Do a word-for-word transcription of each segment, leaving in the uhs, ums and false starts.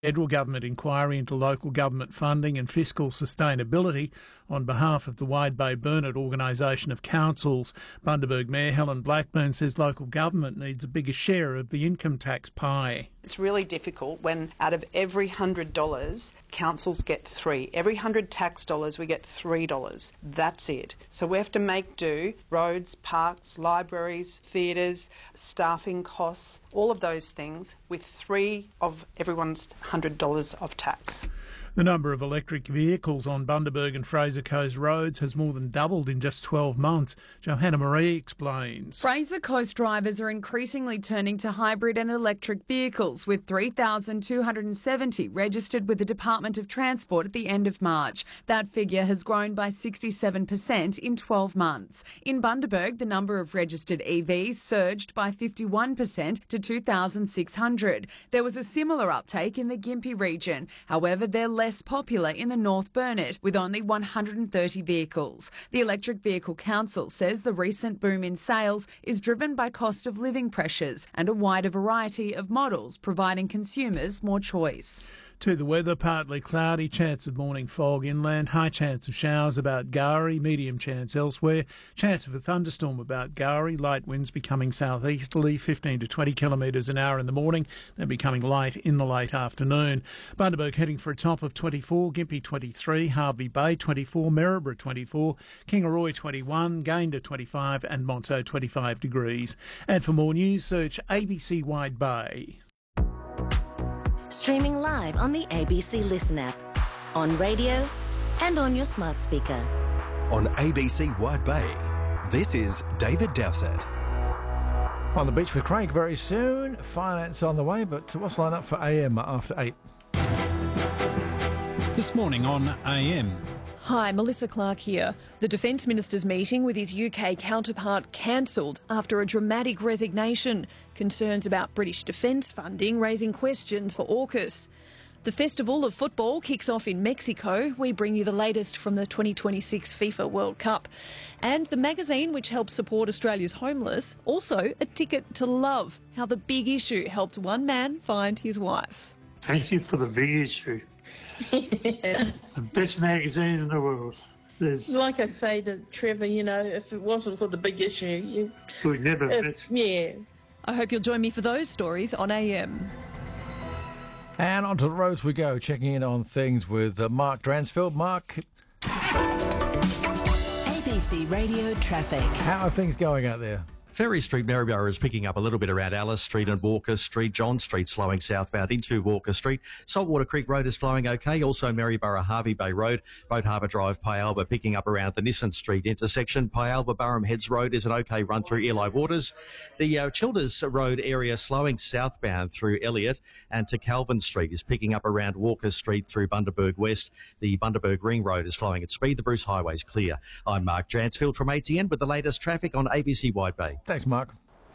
Federal government inquiry into local government funding and fiscal sustainability on behalf of the Wide Bay Burnett Organisation of Councils. Bundaberg Mayor Helen Blackburn says local government needs a bigger share of the income tax pie. It's really difficult when out of every one hundred dollars, councils get three. Every one hundred tax dollars, we get three dollars. That's it. So we have to make do. Roads, parks, libraries, theatres, staffing costs, all of those things with three of everyone's one hundred dollars of tax. The number of electric vehicles on Bundaberg and Fraser Coast roads has more than doubled in just twelve months. Johanna Marie explains. Fraser Coast drivers are increasingly turning to hybrid and electric vehicles, with three thousand two hundred seventy registered with the Department of Transport at the end of March. That figure has grown by sixty-seven percent in twelve months. In Bundaberg, the number of registered E Vs surged by fifty-one percent to two thousand six hundred. There was a similar uptake in the Gympie region. However, they're less popular in the North Burnett, with only one hundred thirty vehicles. The Electric Vehicle Council says the recent boom in sales is driven by cost of living pressures and a wider variety of models, providing consumers more choice. To the weather, partly cloudy, chance of morning fog inland, high chance of showers about Gowrie, medium chance elsewhere, chance of a thunderstorm about Gowrie, light winds becoming southeasterly, fifteen to twenty kilometres an hour in the morning, then becoming light in the late afternoon. Bundaberg heading for a top of twenty-four, Gympie twenty-three, Harvey Bay twenty-four, Maryborough twenty-four, Kingaroy twenty-one, Gayndah twenty-five and Monto twenty-five degrees. And for more news, search A B C Wide Bay. Streaming live on the A B C Listen app, on radio and on your smart speaker. On A B C Wide Bay, this is David Dowsett. On the beach with Craig very soon. Finance on the way, but what's lined up for A M after eight? This morning on A M. Hi, Melissa Clark here. The Defence Minister's meeting with his U K counterpart cancelled after a dramatic resignation. Concerns about British defence funding raising questions for AUKUS. The Festival of Football kicks off in Mexico. We bring you the latest from the twenty twenty-six FIFA World Cup. And the magazine which helps support Australia's homeless, also a ticket to love, how the Big Issue helped one man find his wife. Thank you for the Big Issue. The best magazine in the world. There's... Like I say to Trevor, you know, if it wasn't for the Big Issue, you... We'd never if, met. Yeah. I hope you'll join me for those stories on A M. And onto the roads we go, checking in on things with uh, Mark Dransfield. Mark. A B C Radio Traffic. How are things going out there? Ferry Street, Maryborough is picking up a little bit around Alice Street and Walker Street. John Street slowing southbound into Walker Street. Saltwater Creek Road is flowing okay. Also Maryborough Harvey Bay Road, Boat Harbour Drive, Pialba picking up around the Nissan Street intersection. Pialba Burham Heads Road is an okay run through Eli Waters. The uh, Childers Road area slowing southbound through Elliott, and to Calvin Street is picking up around Walker Street through Bundaberg West. The Bundaberg Ring Road is flowing at speed. The Bruce Highway is clear. I'm Mark Dransfield from A T N with the latest traffic on A B C Wide Bay. Thanks, Mark.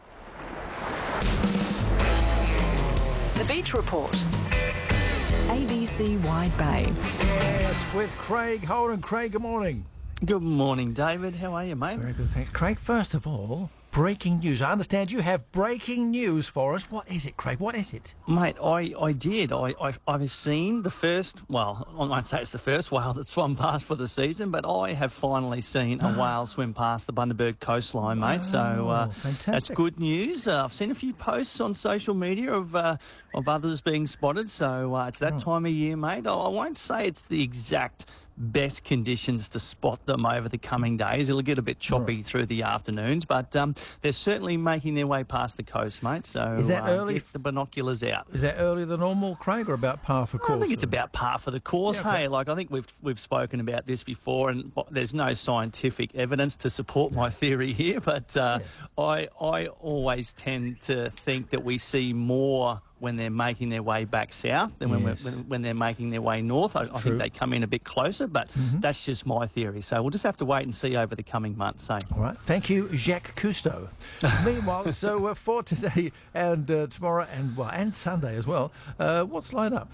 The Beach Report. A B C Wide Bay. Yes, with Craig Holden. Craig, good morning. Good morning, David. How are you, mate? Very good, thanks. Craig, first of all, breaking news. I understand you have breaking news for us. What is it, Craig? What is it? Mate, I, I did. I, I, I've seen the first, well, I won't say it's the first whale that swum past for the season, but I have finally seen a whale swim past the Bundaberg coastline, mate. So uh, that's good news. Uh, I've seen a few posts on social media of uh, of others being spotted. So uh, it's that oh. time of year, mate. I, I won't say it's the exact best conditions to spot them over the coming days. It'll get a bit choppy right. through the afternoons, but um, they're certainly making their way past the coast, mate. So is that uh, early? Get the binoculars out. Is that earlier than normal, Craig, or about par for course? I think it's about par for the course. Yeah, okay. Hey, like I think we've we've spoken about this before, and there's no scientific evidence to support my theory here, but uh, yeah. I I always tend to think that we see more when they're making their way back south than yes. when, when they're making their way north. I, I think they come in a bit closer, but mm-hmm. that's just my theory. So we'll just have to wait and see over the coming months. Eh? All right. Thank you, Jacques Cousteau. Meanwhile, so uh, for today and uh, tomorrow and well, and Sunday as well, uh, what's lined up?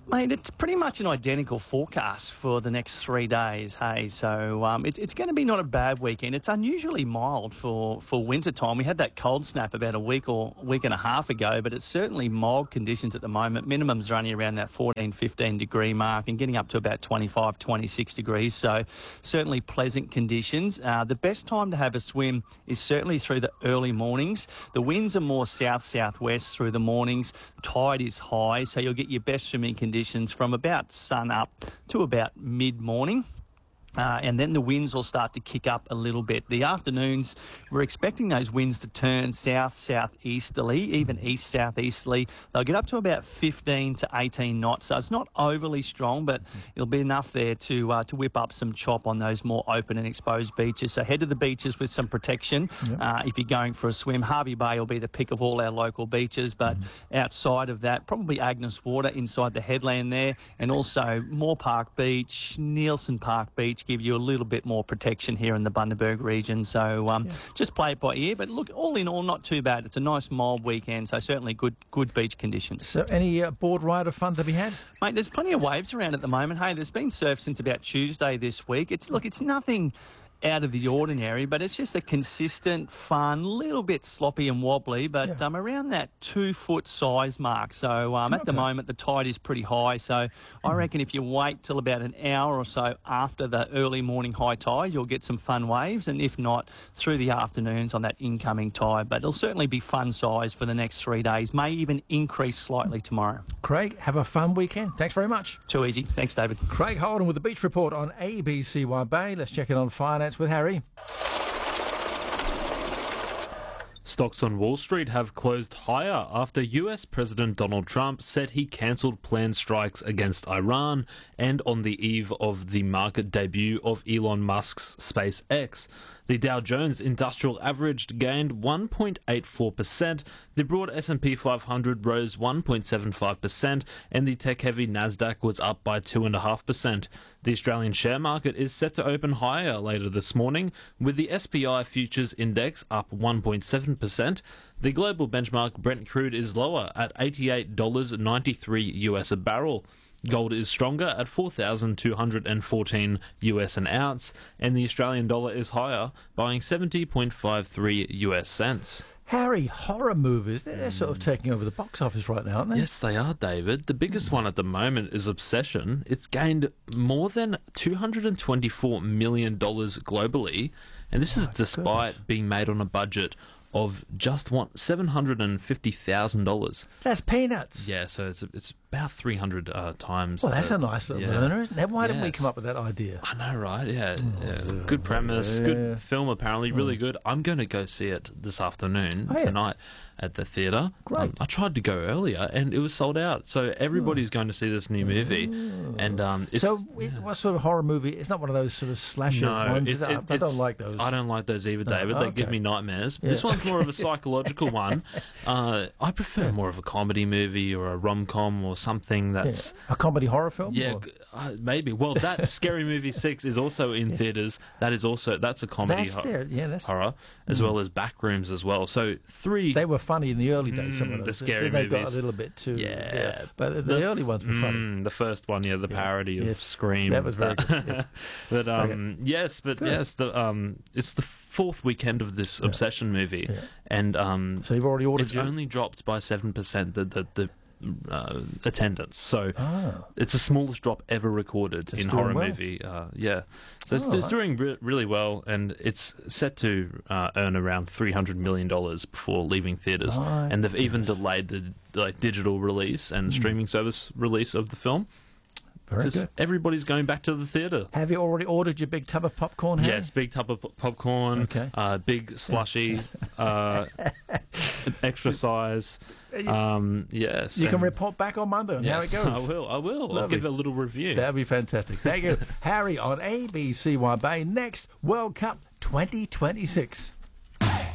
Mate, it's pretty much an identical forecast for the next three days, hey? So um, it, it's going to be not a bad weekend. It's unusually mild for, for winter time. We had that cold snap about a week or week and a half ago, but it's certainly mild conditions at the moment. Minimums are only around that fourteen, fifteen degree mark and getting up to about twenty-five, twenty-six degrees. So certainly pleasant conditions. Uh, the best time to have a swim is certainly through the early mornings. The winds are more south-southwest through the mornings. Tide is high, so you'll get your best swimming conditions from about sun up to about mid-morning. Uh, and then the winds will start to kick up a little bit. The afternoons, we're expecting those winds to turn south-southeasterly, even east-southeasterly. They'll get up to about fifteen to eighteen knots, so it's not overly strong, but it'll be enough there to uh, to whip up some chop on those more open and exposed beaches. So head to the beaches with some protection. Yep. Uh, if you're going for a swim, Harvey Bay will be the pick of all our local beaches, but mm-hmm. outside of that, probably Agnes Water inside the headland there, and also Moore Park Beach, Nielsen Park Beach, give you a little bit more protection here in the Bundaberg region. So um, yeah. just play it by ear. But look, all in all, not too bad. It's a nice mild weekend, so certainly good good beach conditions. So any uh, board rider fun to be had? Mate, there's plenty of waves around at the moment. Hey, there's been surf since about Tuesday this week. It's Look, it's nothing out of the ordinary, but it's just a consistent, fun, little bit sloppy and wobbly, but yeah. um, around that two-foot size mark. So um, at okay. the moment, the tide is pretty high. So I reckon if you wait till about an hour or so after the early morning high tide, you'll get some fun waves, and if not, through the afternoons on that incoming tide. But it'll certainly be fun size for the next three days, may even increase slightly tomorrow. Craig, have a fun weekend. Thanks very much. Too easy. Thanks, David. Craig Holden with the Beach Report on A B C Wide Bay. Let's check in on finance with Harry. Stocks on Wall Street have closed higher after U S President Donald Trump said he cancelled planned strikes against Iran, and on the eve of the market debut of Elon Musk's SpaceX. The Dow Jones Industrial Average gained one point eight four percent, the broad S and P five hundred rose one point seven five percent, and the tech-heavy Nasdaq was up by two point five percent. The Australian share market is set to open higher later this morning, with the S P I Futures Index up one point seven percent. The global benchmark Brent crude is lower at eighty-eight dollars ninety-three U S a barrel. Gold is stronger at four thousand two hundred fourteen U S an ounce, and the Australian dollar is higher, buying seventy point five three U S cents. Harry, horror movies, they're, they're sort of taking over the box office right now, aren't they? Yes, they are, David. The biggest one at the moment is Obsession. It's gained more than two hundred twenty-four million dollars globally, and this oh, is despite goodness. being made on a budget of just one seven hundred fifty thousand dollars. That's peanuts. Yeah, so it's it's about three hundred uh, times. Well, that's the, a nice little yeah. learner, isn't it? Why yes. didn't we come up with that idea? I know, right? Yeah, oh, yeah. yeah. Good premise, yeah. good film. Apparently, really mm. good. I'm going to go see it this afternoon oh, yeah. tonight at the theatre. Great. Um, I tried to go earlier and it was sold out. So everybody's oh. going to see this new movie. Oh. And um, it's, so, yeah. what sort of horror movie? It's not one of those sort of slasher no, ones. It's, it? it, I don't like those. I don't like those either, David. Oh, they okay. give me nightmares. Yeah. This one's more of a psychological one. Uh, I prefer yeah. more of a comedy movie or a rom-com or something that's yeah. a comedy horror film. Yeah, uh, maybe. Well, that Scary Movie six is also in yes. theatres. That is also that's a comedy that's ho- there. Yeah, that's... horror, as mm. well as Backrooms as well. So three. They were funny in the early days. Mm, some of those. The scary they movies. got a little bit too. Yeah, yeah. But the, the early ones were funny. Mm, the first one, yeah, the yeah. parody yes. of Scream. That was very that, good. Yes. but um, okay. yes, but good. yes, the um, it's the fourth weekend of this yeah. Obsession movie, yeah. and um, so you've already ordered. It's your... only dropped by seven percent. The the the. Uh, attendance, so oh. it's the smallest drop ever recorded it's in horror well. movie. Uh, yeah, so it's, oh, it's right. doing re- really well, and it's set to uh, earn around three hundred million dollars before leaving theaters. My and they've goodness. even delayed the like digital release and mm. streaming service release of the film. Very because good. Everybody's going back to the theatre. Have you already ordered your big tub of popcorn, Harry? Yes, big tub of p- popcorn, okay. uh, big slushy, uh, extra size. Um, yes. You can report back on Monday on yes, how it goes. I will, I will. Lovely. I'll give a little review. That'd be fantastic. Thank you. Harry on A B C Wide Bay. Next, World Cup twenty twenty-six.